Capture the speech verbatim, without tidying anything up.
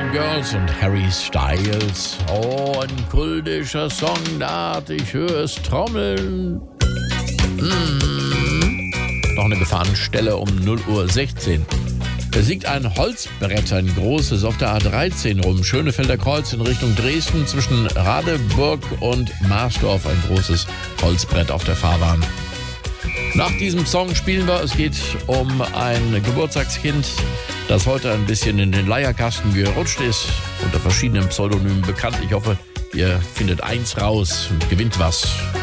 Girls und Harry Styles. Oh, ein kultischer Song, da ich höre es trommeln. Mmh. Noch eine Gefahrenstelle um null Uhr sechzehn. Da liegt ein Holzbrett, ein großes, auf der A dreizehn rum. Schönefelder Kreuz in Richtung Dresden, zwischen Radeburg und Marsdorf. Ein großes Holzbrett auf der Fahrbahn. Nach diesem Song spielen wir, es geht um ein Geburtstagskind, das heute ein bisschen in den Leierkasten gerutscht ist, unter verschiedenen Pseudonymen bekannt. Ich hoffe, ihr findet eins raus und gewinnt was.